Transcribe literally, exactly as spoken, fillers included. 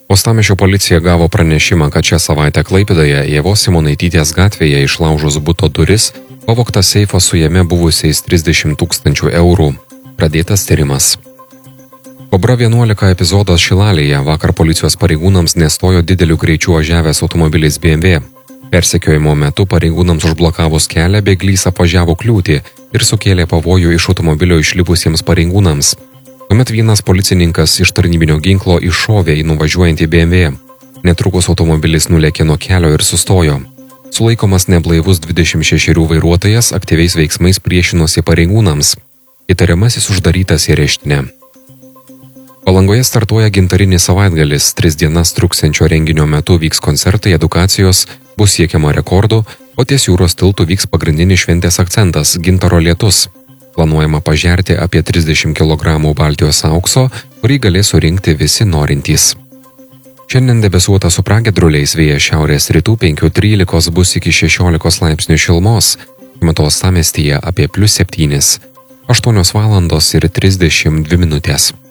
Uostamiesčio policija gavo pranešimą, kad šią savaitę Klaipėdoje Ievos Simonaitytės gatvėje išlaužus buto duris, pavogtas seifas su jame buvusiais trisdešimt tūkstančių eurų. Pradėtas tyrimas. Kobra vienuolika epizodas Šilalėje. Vakar policijos pareigūnams nestojo dideliu greičiu važiavęs automobilis B M W. Persekiojimo metu pareigūnams užblokavus kelią bėglys apvažiavo kliūtį ir sukėlė pavojų iš automobilio išlipusiems pareigūnams. Tuomet vienas policininkas iš tarnybinio ginklo iššovė į nuvažiuojantį B M W. Netrukus automobilis nulėkė nuo kelio ir sustojo. Sulaikomas neblaivus dvidešimt šešerių vairuotojas aktyviais veiksmais priešinosi pareigūnams. Įtariamasis uždarytas į areštinę. Palangoje startuoja gintarinis savaitgalis. Tris dienas truksiančio renginio metu vyks koncertai, edukacijos, bus siekiama rekordų, o ties jūros tiltų vyks pagrindinis šventės akcentas – gintaro lietus. Planuojama pažerti apie trisdešimt kilogramų Baltijos aukso, kurį galės surinkti visi norintys. Šiandien debesuota su pragiedruliais, vėjas šiaurės rytų penki trylika bus iki šešiolikos laipsnių šilumos, metu uostamiestyje apie plius septynis, aštuonios valandos ir trisdešimt dvi minutės.